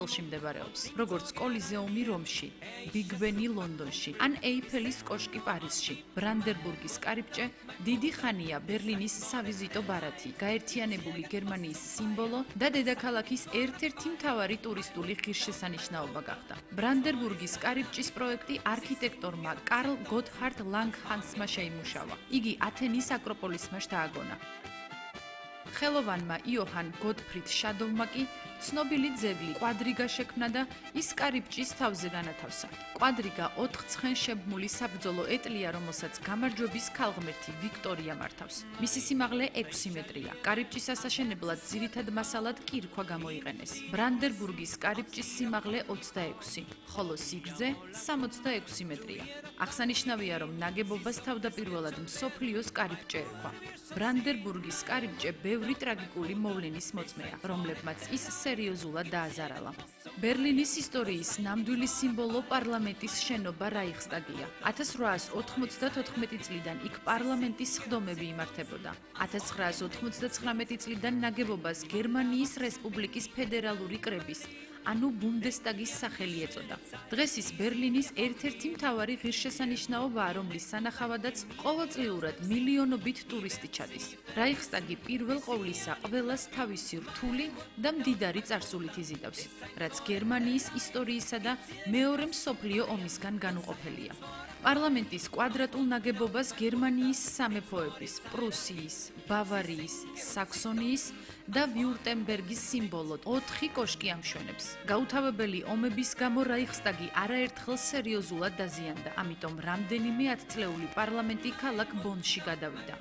ში მდებარეობს, როგორც კოლიზეუმი რომში, ბიგ ბენი ლონდონში, ან ეიფელის კოშკი პარიზში, ბრანდენბურგის კარიბჭე დიდი ხანია ბერლინის სავიზიტო ბარათი, გაერთიანებული გერმანიის სიმბოლო და დედაქალაქის ერთ-ერთი მთავარი ტურისტული ღირსშესანიშნაობა გახდა. ბრანდენბურგის კარიბჭის პროექტი არქიტექტორმა კარლ გოთჰარდ ლანგჰანსმა შეიმუშავა. იგი ათენის აკროპოლისმა შთააგონა. ხელოვანმა იოჰან გოტფრიდ შადოვმა კი ცნობილი ძეგლი კვადრიგა შექმნა და ის კარიბჭის თავზე განათავსა. კვადრიგა 4 ცხენშებმული საბრძოლო ეტლია, რომელსაც გამარჯვების ქალღმერთი ვიქტორია მართავს. მისი სიმაღლე 6 მეტრია. კარიბჭის ასაშენებლად ძირითად მასალად კირქვა გამოიყენეს. ბრანდენბურგის კარიბჭის სიმაღლე 26, ხოლო სიგრძე 66 მეტრია. აღსანიშნავია, რომ ნაგებობას თავდაპირველად მსოფლიოს კარიბჭე ერქვა. ბრანდენბურგის კარიბჭე ბევრი ტრაგიკული მოვლენის მოწმეა, რომლებმაც ის სერიოზულად დააზარალა. ბერლინის ისტორიის ნამდვილი სიმბოლო პარლამენტის შენობა რაიხსტაგია. 1894 წლიდან იქ პარლამენტის სხდომები იმართებოდა. 1999 წლიდან ნაგებობას გერმანიის რესპუბლიკის ფედერალური კრების, ანუ ბუნდესტაგის სახელი ეწოდა. დღეს ის ბერლინის ერთ-ერთი მთავარი ღირსშესანიშნაობაა, რომლის სანახავადაც ყოველწლიურად მილიონობით ტურისტი ჩადის. რაიხსტაგი პირველ ყოვლისა ყველას თავისი რთული და მდიდარი წარსულით იზიდავს, რაც გერმანიის ისტორიისა და მეორე მსოფლიო ომისგან განუყოფელია. პარლამენტის კვადრატულ ნაგებობას გერმანიის სამეფოების, პრუსიის, ბავარიის, საქსონიის და ვიურტემბერგის სიმბოლო 4 კოშკი ამშვენებს. გაუთავებელი ომების გამო რაიხსტაგი არაერთხელ სერიოზულად დაზიანდა, ამიტომ რამდენიმე ათწლეული პარლამენტი ქალაქ ბონში გადავიდა.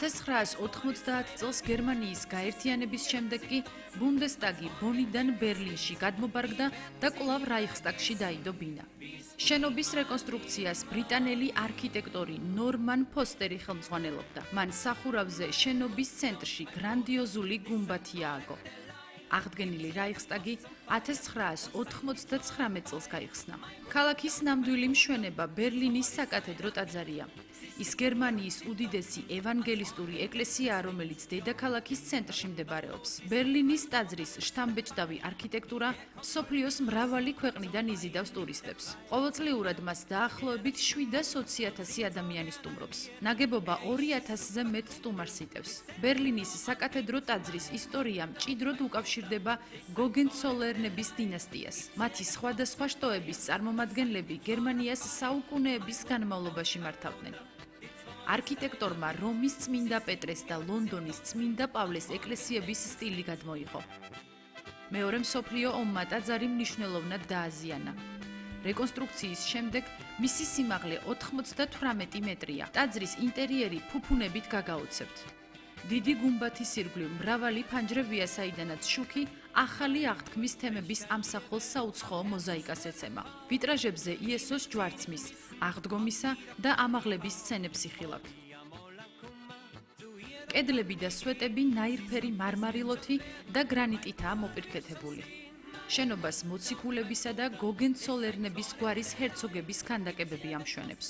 1990 წელს გერმანიის გაერთიანების შემდეგ კი ბუნდესტაგი ბონიდან ბერლინში გადმობარგდა და კვლავ რაიხსტაგში დაიდო ბინა. შენობის რეკონსტრუქციას ბრიტანელი არქიტექტორი ნორმან ფოსტერი ხელმძღვანელობდა. მან სახურავზე შენობის ცენტრში გრანდიოზული გუმბათი ააგო. აღდგენილი რაიხსტაგი 1999 წელს გაიხსნა. ქალაქის ნამდვილი მშვენება ბერლინის საკათედრო ტაძარია. ის გერმანიის უდიდესი ევანგელისტური ეკლესიაა, რომელიც დედაქალაქის ცენტრში მდებარეობს. ბერლინის ტაძრის შთამბეჭდავი არქიტექტურა მსოფლიოს მრავალი ქვეყნიდან იზიდავს ტურისტებს. ყოველწლიურად მას დაახლოებით 720,000 ადამიანი სტუმრობს. ნაგებობა 2000-ზე მეტ სტუმარს იტევს. ბერლინის საკათედრო ტაძრის ისტორია მჭიდროდ უკავშირდება გოგენცოლერნების დინასტიას. მათი სხვადასხვა შტოების წარმომადგენლები გერმანიას საუკუნეების განმავლობაში მართავდნენ. არქიტექტორმა რომის წმინდა პეტრეს და ლონდონის წმინდა პავლეს ეკლესიების სტილი გადმოიღო. მეორე მსოფლიო ომმა ტაძარი მნიშვნელოვნად დააზიანა. რეკონსტრუქციის შემდეგ მისი სიმაღლე 98 მეტრია. ტაძრის ინტერიერი ფუფუნებით გაგაოცებთ. დიდი გუმბათის ირგვლივ მრავალი ფანჯრებია, საიდანაც შუქი ახალი აღთქმის თემების ამსახველ საუცხოო მოზაიკას ეცემა. ვიტრაჟებზე იესოს ჯვარცმის, აღდგომისა და ამაღლების სცენებს იხილავთ. კედლები და სვეტები ნაირფერი მარმარილოთი და გრანიტითაა მოპირკეთებული. შენობას მოციქულებისა და გოგენცოლერნების გვარის ჰერცოგების ქანდაკებები ამშვენებს.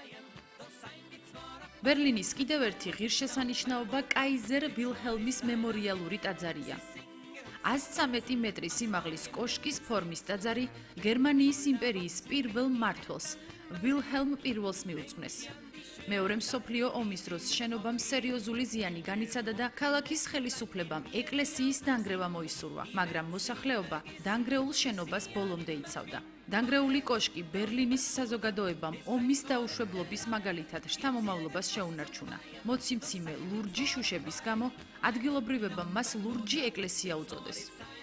ბერლინის კიდევ ერთი ღირსშესანიშნაობა კაიზერ ვილჰელმის მემორიალური ტაძარია. 113 მეტრი სიმაღლის კოშკის ფორმის ტაძარი გერმანიის იმპერიის პირველ მმართველს, ვილჰელმ პირველს მიუძღვნეს. მეორე მსოფლიო ომის დროს შენობამ სერიოზული ზიანი განიცადა და ქალაქის ხელისუფლებამ ეკლესიის დანგრევა მოისურვა, მაგრამ მოსახლეობა დანგრეულ შენობას ბოლომდე იცავდა. დანგრეული კოშკი ბერლინის საზოგადოებამ ომის დაუშვებლობის მაგალითად შთამომავლობას შეუნარჩუნა. მოციმციმე ლურჯი შუშების გამო ადგილობრივებმა მას ლურჯი ეკლესია უწოდეს.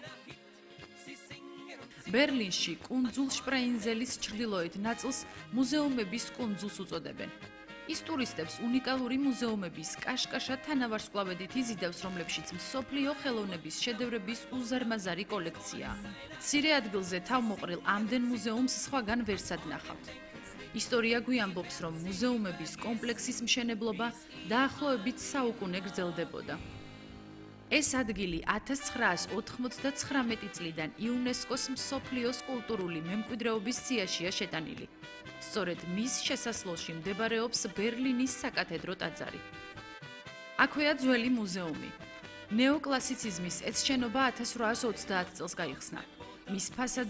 ბერლინში კუნძულ შპრეინზელის ჩრდილოეთ ნაწილს მუზეუმების კუნძულს უწოდებენ. ის ტურისტებს უნიკალური მუზეუმების კაშკაშა თანავარსკვლავედით იზიდავს, რომლებშიც მსოფლიო ხელოვნების შედევრების უზარმაზარი კოლექციაა. მცირე ადგილზე თავმოყრილ ამდენ მუზეუმს სხვაგან ვერსად ნახავთ. ისტორია გვიამბობს, რომ მუზეუმების კომპლექსის მშენებლობა დაახლოებით საუკუნე გრძელდებოდა. ეს ადგილი 1999 წლიდან იუნესკოს მსოფლიოს კულტურული მემკვიდრეობის სიაშია შეტანილი. სწორედ მის შესასვლელში მდებარეობს ბერლინის საკათედრო ტაძარი. აქვეა ძველი მუზეუმი. ნეოკლასიციზმის ეს შენობა 1830 წელს გაიხსნა. მის ფასადზე